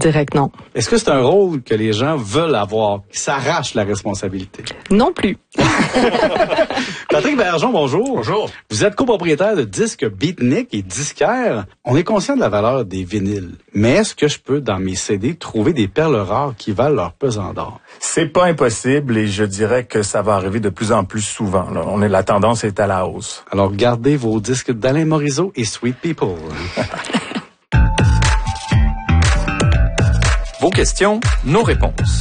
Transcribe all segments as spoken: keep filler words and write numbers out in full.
dirais que non. Est-ce que c'est un rôle que les gens veulent avoir, qui s'arrachent la responsabilité? Non plus. Patrick Bergeron, bonjour. Bonjour. Vous êtes copropriétaire de disques Beatnik et disquaire. On est conscient de la valeur des vinyles. Mais est-ce que je peux, dans mes C D, trouver des perles rares qui valent leur pesant d'or? C'est pas impossible et je dirais que ça va arriver de plus en plus souvent. Là. On est, la tendance est à la hausse. Alors gardez vos disques d'Alain Morisot et Sweet People. Vos questions, nos réponses.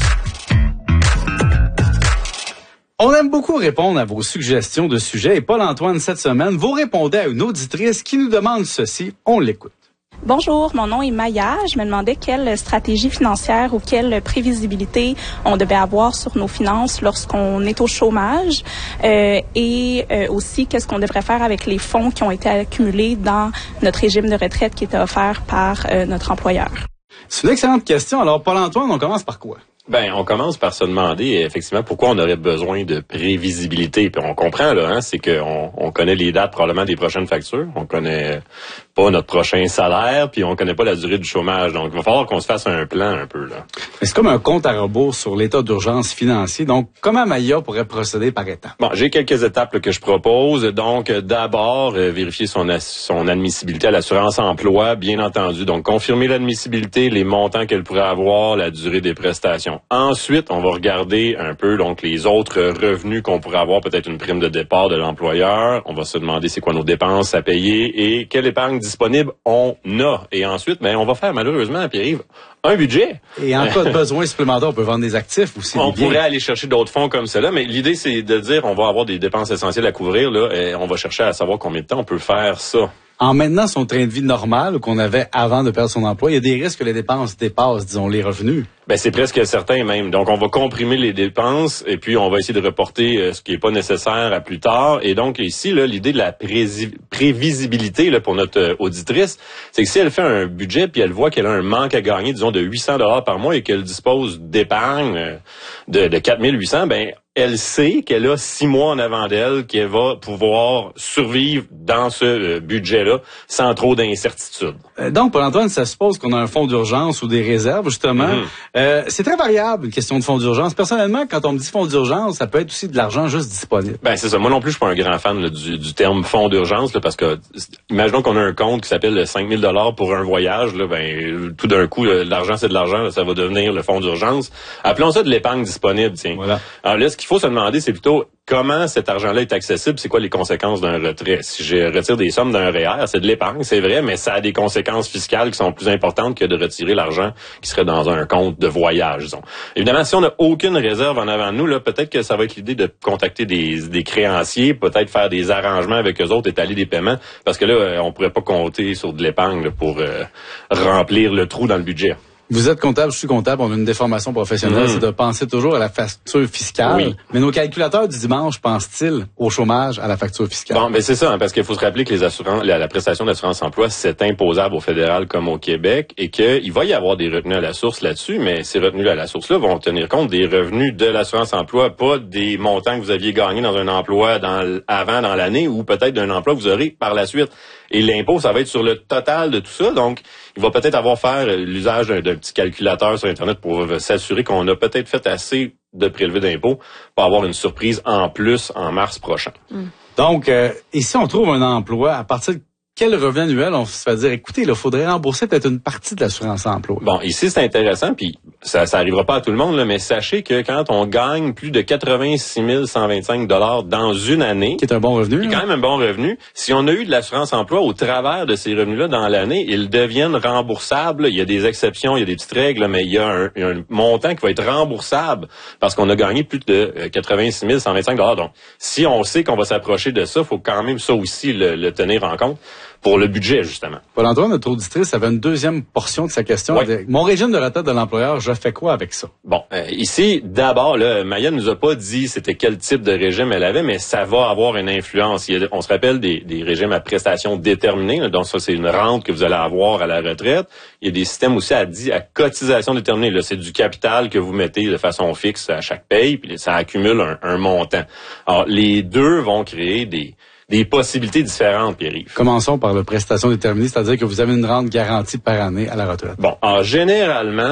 On aime beaucoup répondre à vos suggestions de sujets et Paul-Antoine, cette semaine, vous répondez à une auditrice qui nous demande ceci. On l'écoute. Bonjour, mon nom est Maya. Je me demandais quelle stratégie financière ou quelle prévisibilité on devait avoir sur nos finances lorsqu'on est au chômage euh, et euh, aussi qu'est-ce qu'on devrait faire avec les fonds qui ont été accumulés dans notre régime de retraite qui était offert par euh, notre employeur. C'est une excellente question. Alors, Paul-Antoine, on commence par quoi? Ben, on commence par se demander effectivement pourquoi on aurait besoin de prévisibilité. Puis on comprend là, hein, c'est qu'on on connaît les dates probablement des prochaines factures, on connaît pas notre prochain salaire, puis on connaît pas la durée du chômage. Donc il va falloir qu'on se fasse un plan un peu là. Mais c'est comme un compte à rebours sur l'état d'urgence financier. Donc comment Maya pourrait procéder par étapes? Bon, j'ai quelques étapes là, que je propose. Donc d'abord euh, vérifier son son admissibilité à l'assurance emploi, bien entendu. Donc confirmer l'admissibilité, les montants qu'elle pourrait avoir, la durée des prestations. Ensuite, on va regarder un peu donc les autres revenus qu'on pourrait avoir, peut-être une prime de départ de l'employeur. On va se demander c'est quoi nos dépenses à payer et quelle épargne disponible on a. Et ensuite, ben on va faire malheureusement, Pierre-Yves, un budget. Et en cas de besoin supplémentaire, on peut vendre des actifs aussi. On pourrait aller chercher d'autres fonds comme cela, mais l'idée c'est de dire on va avoir des dépenses essentielles à couvrir là, et on va chercher à savoir combien de temps on peut faire ça. En maintenant son train de vie normal qu'on avait avant de perdre son emploi, il y a des risques que les dépenses dépassent, disons, les revenus. Ben c'est presque certain même. Donc on va comprimer les dépenses et puis on va essayer de reporter euh, ce qui est pas nécessaire à plus tard. Et donc ici là, l'idée de la pré- prévisibilité là pour notre euh, auditrice, c'est que si elle fait un budget puis elle voit qu'elle a un manque à gagner, disons de huit cents dollars par mois et qu'elle dispose d'épargne euh, de, de quatre mille huit cents, ben elle sait qu'elle a six mois en avant d'elle, qu'elle va pouvoir survivre dans ce euh, budget-là sans trop d'incertitude. Euh, donc, Paul-Antoine, ça suppose qu'on a un fonds d'urgence ou des réserves, justement. Mm-hmm. Euh, c'est très variable, une question de fonds d'urgence. Personnellement, quand on me dit fonds d'urgence, ça peut être aussi de l'argent juste disponible. Ben c'est ça. Moi non plus, je suis pas un grand fan là, du, du terme fonds d'urgence, là, parce que imaginons qu'on a un compte qui s'appelle cinq mille dollars pour un voyage. Là, ben tout d'un coup, là, l'argent c'est de l'argent, là, ça va devenir le fonds d'urgence. Appelons ça de l'épargne disponible. Tiens. Voilà. Alors là, ce qu'il faut se demander, c'est plutôt comment cet argent-là est accessible, c'est quoi les conséquences d'un retrait. Si je retire des sommes d'un R E E R, c'est de l'épargne, c'est vrai, mais ça a des conséquences fiscales qui sont plus importantes que de retirer l'argent qui serait dans un compte de voyage, disons. Évidemment, si on n'a aucune réserve en avant de nous, là, peut-être que ça va être l'idée de contacter des, des créanciers, peut-être faire des arrangements avec eux autres, étaler des paiements, parce que là, on pourrait pas compter sur de l'épargne là, pour euh, remplir le trou dans le budget. Vous êtes comptable, je suis comptable, on a une déformation professionnelle, mmh. c'est de penser toujours à la facture fiscale. Oui. Mais nos calculateurs du dimanche pensent-ils au chômage, à la facture fiscale? Bon, ben c'est ça, hein, parce qu'il faut se rappeler que les assurances, la, la prestation d'assurance-emploi, c'est imposable au fédéral comme au Québec et qu'il va y avoir des retenues à la source là-dessus, mais ces retenues à la source-là vont tenir compte des revenus de l'assurance-emploi, pas des montants que vous aviez gagnés dans un emploi dans, avant dans l'année ou peut-être d'un emploi que vous aurez par la suite. Et l'impôt, ça va être sur le total de tout ça. Donc, il va peut-être avoir faire l'usage d'un, d'un petit calculateur sur Internet pour s'assurer qu'on a peut-être fait assez de prélevés d'impôts pour avoir une surprise en plus en mars prochain. Mm. Donc, euh, ici, on trouve un emploi à partir de quel revenu annuel on se fait dire, écoutez, il faudrait rembourser peut-être une partie de l'assurance emploi. Bon, ici, c'est intéressant, puis ça, ça arrivera pas à tout le monde, là, mais sachez que quand on gagne plus de quatre-vingt-six mille cent vingt-cinq dollars dans une année, qui est un bon revenu, qui est quand même un bon revenu, si on a eu de l'assurance emploi au travers de ces revenus-là dans l'année, ils deviennent remboursables. Il y a des exceptions, il y a des petites règles, mais il y a un, il y a un montant qui va être remboursable parce qu'on a gagné plus de quatre-vingt-six mille cent vingt-cinq dollars. Donc, si on sait qu'on va s'approcher de ça, il faut quand même ça aussi le, le tenir en compte. Pour le budget, justement. Paul-Antoine, notre auditrice, avait une deuxième portion de sa question. Oui. Mon régime de retraite de l'employeur, je fais quoi avec ça? Bon, euh, ici, d'abord, là, Maya nous a pas dit c'était quel type de régime elle avait, mais ça va avoir une influence. Il y a, on se rappelle des, des régimes à prestations déterminées, là, donc ça, c'est une rente que vous allez avoir à la retraite. Il y a des systèmes aussi à, dit, à cotisation déterminée. Là, c'est du capital que vous mettez de façon fixe à chaque paye, puis ça accumule un, un montant. Alors, les deux vont créer des... des possibilités différentes, Pierre-Yves. Commençons par la prestation déterminée, c'est-à-dire que vous avez une rente garantie par année à la retraite. Bon, alors généralement,